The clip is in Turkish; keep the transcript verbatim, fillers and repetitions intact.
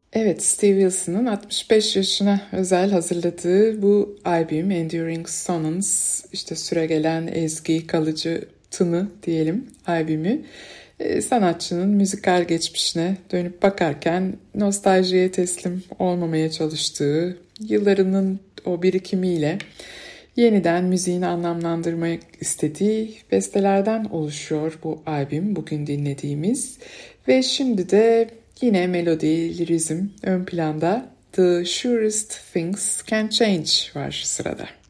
Evet, Steve Wilson'ın altmış beş yaşına özel hazırladığı bu albüm Enduring Sonance, işte süregelen ezgi, kalıcı tını diyelim albümü. Ee, sanatçının müzikal geçmişine dönüp bakarken nostaljiye teslim olmamaya çalıştığı, yıllarının o birikimiyle yeniden müziğini anlamlandırmak istediği bestelerden oluşuyor bu albüm bugün dinlediğimiz. Ve şimdi de yine melodi, lirizm ön planda, The Surest Things Can Change var sırada.